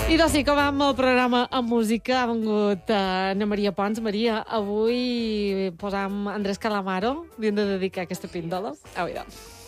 I doncs sí, com amb el programa amb música ha vengut Ana Maria Pons. Maria, avui posam Andrés Calamaro. Li hem de dedicar aquesta píndola. Au, idò.